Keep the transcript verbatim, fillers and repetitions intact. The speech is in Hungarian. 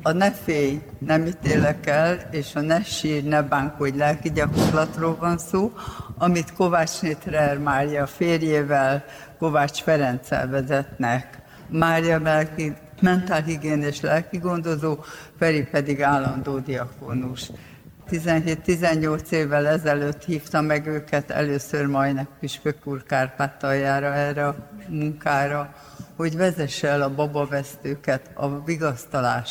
A Ne félj, nem ítélek el, és a Ne sírj, ne bánkodj lelki gyakorlatról van szó, amit Kovácsné Trer Mária férjével, Kovács Ferenccel vezetnek. Mária lelki, mentálhigiénés lelki gondozó, Feri pedig állandó diakónus. tizenhét-tizennyolc évvel ezelőtt hívta meg őket először Majnek püspök úr Kárpátaljára erre a munkára, hogy vezesse el a babavesztőket a vigasztalás